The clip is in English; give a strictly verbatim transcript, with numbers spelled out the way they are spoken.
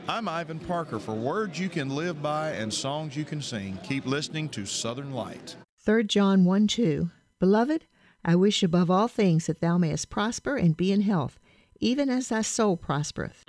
I'm Ivan Parker. For words you can live by and songs you can sing, keep listening to Southern Light. Third John one two. Beloved, I wish above all things that thou mayest prosper and be in health, even as thy soul prospereth.